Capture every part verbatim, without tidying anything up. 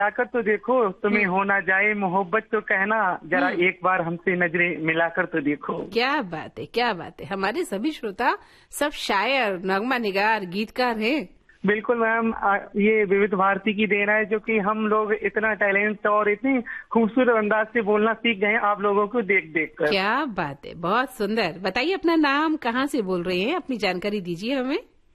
आकर तो देखो, तुम्हें हो ना जाए मोहब्बत तो कहना, जरा एक बार हमसे नजरें मिलाकर तो देखो। क्या बात है, क्या बात है। हमारे सभी श्रोता सब शायर, नगमा निगार, गीतकार हैं। बिल्कुल मैम, ये विविध भारती की देन है, जो कि हम लोग इतना टैलेंट और इतनी खूबसूरत अंदाज से बोलना सीख गए हैं आप लोगों को देख देख कर। क्या बात है, बहुत सुंदर। बताइए अपना नाम, कहाँ से बोल रहे हैं, अपनी जानकारी दीजिए हमें।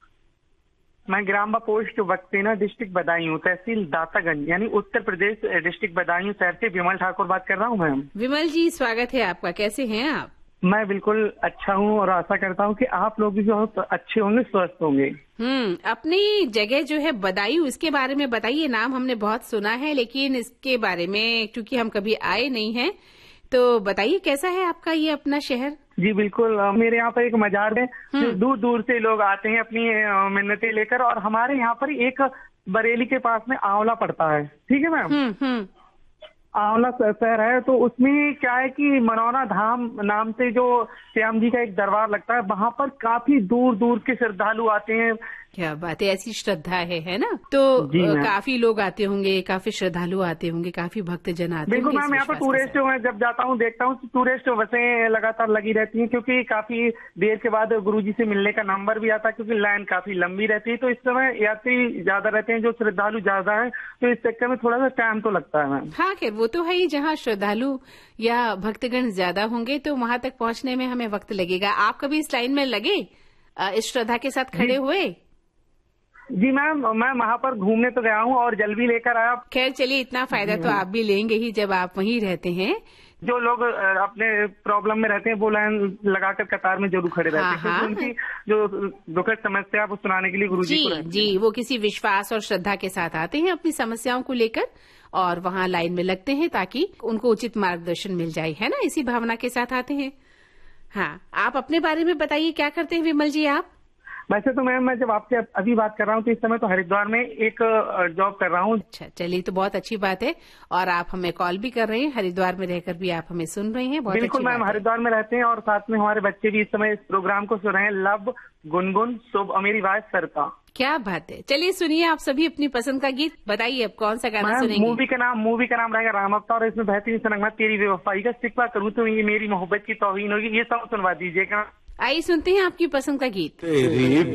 मैं ग्राम पोस्ट बक्सेना, डिस्ट्रिक्ट बदायूं, तहसील दातागंज, यानी उत्तर प्रदेश, डिस्ट्रिक्ट बदायूं शहर से विमल ठाकुर बात कर रहा हूँ मैम। विमल जी, स्वागत है आपका। कैसे हैं आप? मैं बिल्कुल अच्छा हूँ और आशा करता हूँ कि आप लोग भी बहुत अच्छे होंगे, स्वस्थ होंगे। हम्म अपनी जगह जो है बदायूं, इसके बारे में बताइए। नाम हमने बहुत सुना है, लेकिन इसके बारे में क्योंकि हम कभी आए नहीं हैं, तो बताइए कैसा है आपका ये अपना शहर? जी बिल्कुल, मेरे यहाँ पर एक मजार है, जो दूर दूर से लोग आते हैं अपनी मिन्नतें लेकर, और हमारे यहाँ पर एक बरेली के पास में आंवला पड़ता है, ठीक है मैम। हम्म हम्म आंवला शहर है, तो उसमें क्या है कि मनौना धाम नाम से जो श्याम जी का एक दरबार लगता है, वहाँ पर काफी दूर दूर के श्रद्धालु आते हैं। क्या बात है, ऐसी श्रद्धा है है ना? तो काफी लोग आते होंगे, काफी श्रद्धालु आते होंगे, काफी भक्तजन आते होंगे। बिल्कुल मैम, यहाँ पर टूरिस्ट में जब जाता हूँ देखता हूँ टूरिस्ट बसें लगातार लगी रहती हैं, क्योंकि काफी देर के बाद गुरुजी से मिलने का नंबर भी आता है, क्योंकि लाइन काफी लंबी रहती है। तो इस समय यात्री ज्यादा रहते हैं, जो श्रद्धालु ज्यादा है, तो इस चक्कर में थोड़ा सा टाइम तो लगता है मैम। हाँ खैर, वो तो है ही, जहाँ श्रद्धालु या भक्तगण ज्यादा होंगे तो वहां तक पहुंचने में हमें वक्त लगेगा। आप कभी इस लाइन में लगे, इस श्रद्धा के साथ खड़े हुए? जी मैम, मैं वहाँ पर घूमने तो गया हूँ और जल भी लेकर आया। खैर चलिए, इतना फायदा तो आप भी लेंगे ही जब आप वहीं रहते हैं। जो लोग अपने प्रॉब्लम में रहते हैं वो लाइन लगाकर कतार में जरूर खड़े रहते हैं, हाँ, क्योंकि उनकी जो दुखद समस्या है वो सुनाने के लिए गुरुजी को रहते हैं। जी, वो किसी विश्वास और श्रद्धा के साथ आते हैं अपनी समस्याओं को लेकर, और वहाँ लाइन में लगते हैं ताकि उनको उचित मार्गदर्शन मिल जाए, है ना? इसी भावना के साथ आते हैं। हाँ, आप अपने बारे में बताइए, क्या करते हैं विमल जी आप? वैसे तो मैम, मैं जब आपसे अभी बात कर रहा हूँ तो इस समय तो हरिद्वार में एक जॉब कर रहा हूँ। अच्छा, चलिए तो बहुत अच्छी बात है। और आप हमें कॉल भी कर रहे हैं, हरिद्वार में रहकर भी आप हमें सुन रहे हैं, बहुत बिल्कुल मैम, हरिद्वार में रहते हैं और साथ में हमारे बच्चे भी इस समय इस प्रोग्राम को सुन रहे हैं। लब, गुनगुन, शुभ और मेरी आवाज सरता। क्या बात है। चलिए सुनिए आप सभी अपनी पसंद का गीत। बताइए अब कौन सा गाना सुनेंगे? मूवी का नाम मूवी का नाम रहेगा राम अवतार, और इसमें बेहतरीन सा नगमा तेरी बेवफाई का, शिकवा करूँ तो ये मेरी मोहब्बत की तौहीन होगी, ये सब सुनवा दीजिएगा। आइए सुनते हैं आपकी पसंद का गीत। तेरी